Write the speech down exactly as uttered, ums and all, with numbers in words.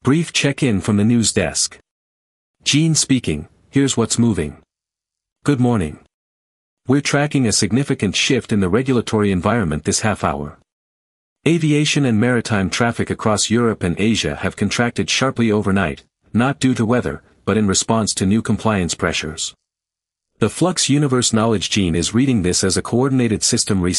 Brief check-in from the news desk. Gene speaking, here's what's moving. Good morning. We're tracking a significant shift in the regulatory environment this half hour. Aviation and maritime traffic across Europe and Asia have contracted sharply overnight, not due to weather, but in response to new compliance pressures. The Flux Universe Knowledge Gene is reading this as a coordinated system reset.